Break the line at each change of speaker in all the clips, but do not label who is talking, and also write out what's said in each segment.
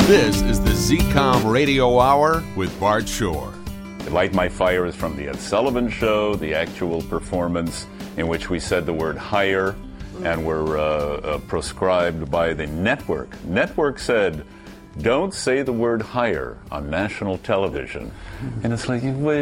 This is the ZCOM Radio Hour with Bart Shore.
Light My Fire is from the Ed Sullivan Show, the actual performance in which we said the word higher and were proscribed by the network. Network said, don't say the word higher on national television. And it's like, what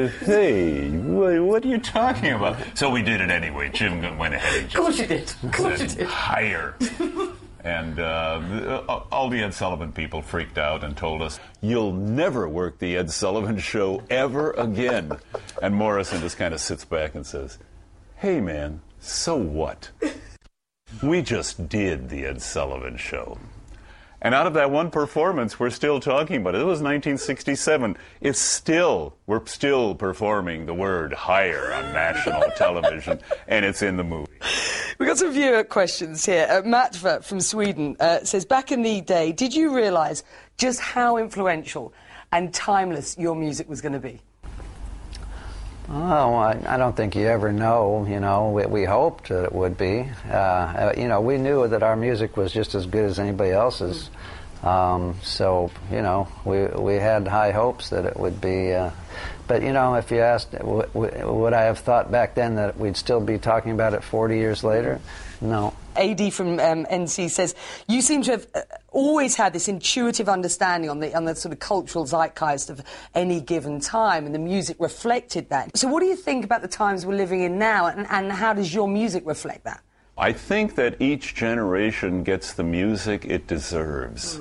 are you talking about? So we did it anyway. Jim went ahead and just said higher. And all the Ed Sullivan people freaked out and told us, you'll never work the Ed Sullivan Show ever again. And Morrison just kind of sits back and says, hey, man, so what? We just did the Ed Sullivan Show. And out of that one performance, we're still talking about it. It was 1967. We're still performing the word higher on national television, and it's in the movie.
We've got some viewer questions here. Matt from Sweden says, back in the day, did you realise just how influential and timeless your music was going to be?
Oh, I don't think you ever know, we hoped that it would be. We knew that our music was just as good as anybody else's. So, we had high hopes that it would be. But, if you asked, would I have thought back then that we'd still be talking about it 40 years later? No.
AD from NC says, you seem to have always had this intuitive understanding on the sort of cultural zeitgeist of any given time, and the music reflected that. So what do you think about the times we're living in now, and how does your music reflect that?
I think that each generation gets the music it deserves.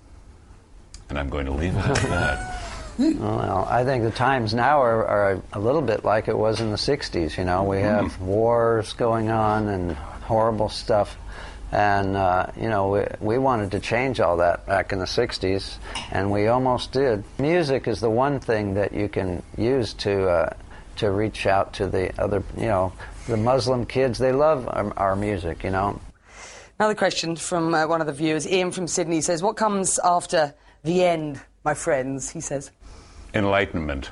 And I'm going to leave it at that.
Well, I think the times now are a little bit like it was in the 60s, We have wars going on and horrible stuff, and we wanted to change all that back in the 60s, and we almost did. Music is the one thing that you can use to reach out to the other, the Muslim kids. They love our music,
Another question from one of the viewers, Ian from Sydney, says, what comes after the end, my friends, he says?
Enlightenment.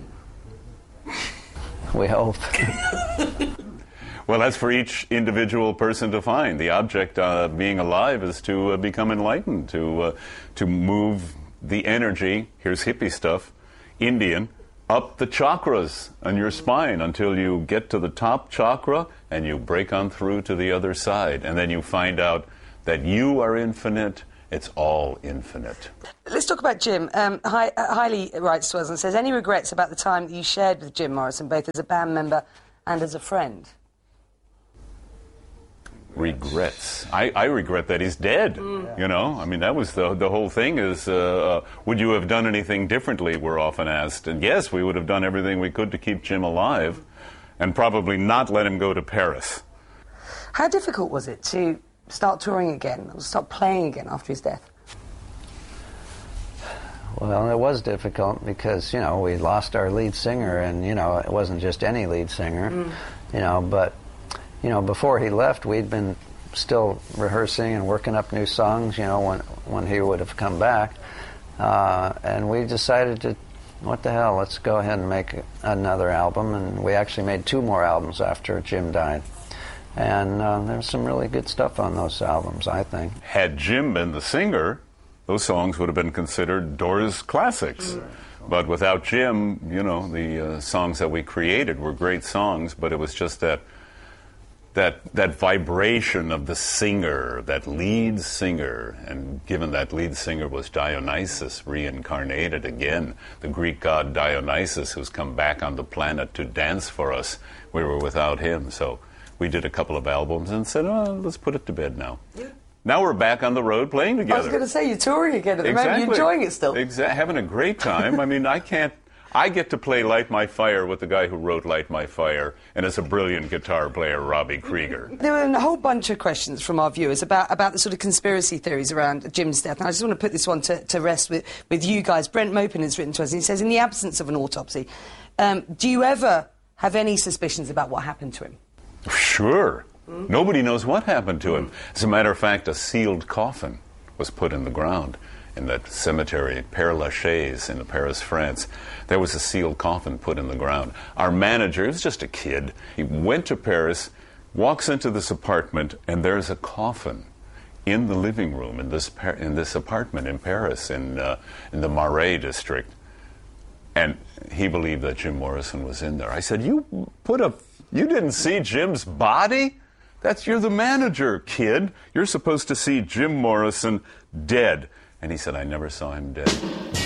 We hope.
Well, that's for each individual person to find. The object of being alive is to become enlightened, to move the energy, here's hippie stuff, Indian, up the chakras on your spine until you get to the top chakra and you break on through to the other side. And then you find out that you are infinite. It's all infinite.
Let's talk about Jim. Hailey writes to us and says, any regrets about the time that you shared with Jim Morrison, both as a band member and as a friend?
Regrets. I regret that he's dead. That was the whole thing is, would you have done anything differently, we're often asked. And yes, we would have done everything we could to keep Jim alive and probably not let him go to Paris.
How difficult was it to start touring again, or start playing again after his death?
Well, it was difficult because, we lost our lead singer, and, it wasn't just any lead singer, but, before he left, we'd been still rehearsing and working up new songs, when he would have come back, and we decided to, what the hell, let's go ahead and make another album, and we actually made 2 more albums after Jim died. And there's some really good stuff on those albums, I think.
Had Jim been the singer, those songs would have been considered Doors classics. But without Jim, the songs that we created were great songs, but it was just that vibration of the singer, that lead singer, and given that lead singer was Dionysus reincarnated again, the Greek god Dionysus who's come back on the planet to dance for us, we were without him, so we did a couple of albums and said, let's put it to bed now. Yeah. Now we're back on the road playing together.
I was going to say, you're touring again at the moment. You're enjoying it still.
Having a great time. I get to play Light My Fire with the guy who wrote Light My Fire, and it's a brilliant guitar player, Robbie Krieger.
There were a whole bunch of questions from our viewers about the sort of conspiracy theories around Jim's death. And I just want to put this one to rest with you guys. Brent Mopin has written to us, and he says, in the absence of an autopsy, do you ever have any suspicions about what happened to him?
Sure. Nobody knows what happened to him. As a matter of fact, a sealed coffin was put in the ground in that cemetery, Père Lachaise in Paris, France. There was a sealed coffin put in the ground. Our manager, he was just a kid, he went to Paris, walks into this apartment, and there's a coffin in the living room in this apartment in Paris in the Marais district, and he believed that Jim Morrison was in there. I said, you didn't see Jim's body? You're the manager, kid. You're supposed to see Jim Morrison dead. And he said, I never saw him dead.